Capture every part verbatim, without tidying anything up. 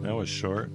That was short.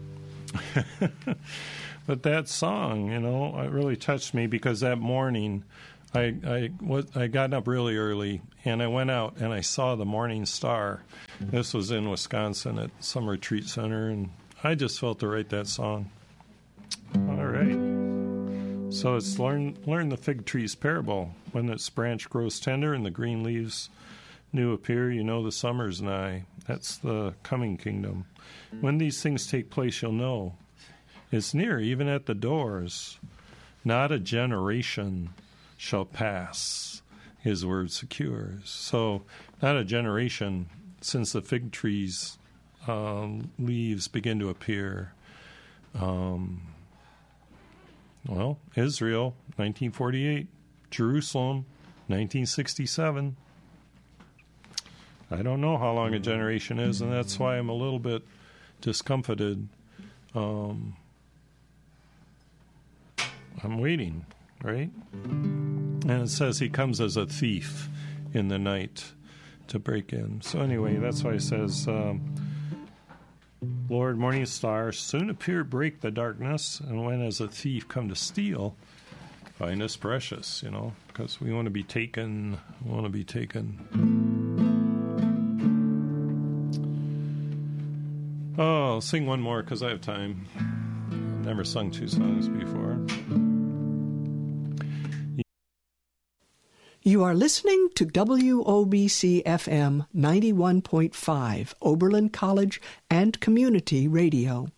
But that song, you know, it really touched me because that morning I I, was, I got up really early and I went out and I saw the morning star. This was in Wisconsin at some retreat center, and I just felt to write that song. All right. So it's learn, learn the fig tree's parable. When its branch grows tender and the green leaves new appear, you know the summer's nigh. That's the coming kingdom. When these things take place, you'll know. It's near, even at the doors. Not a generation shall pass, his word secures. So, not a generation since the fig tree's um, leaves begin to appear. Um, well, Israel, nineteen forty-eight. Jerusalem, nineteen sixty-seven. I don't know how long a generation is, and that's why I'm a little bit discomfited. Um, I'm waiting, right? And it says he comes as a thief in the night to break in. So anyway, that's why it says, um, Lord, morning star, soon appear, break the darkness, and when as a thief come to steal, find us precious, you know, because we want to be taken, we want to be taken. Oh, I'll sing one more because I have time. I've never sung two songs before. You are listening to W O B C F M ninety-one point five, Oberlin College and Community Radio.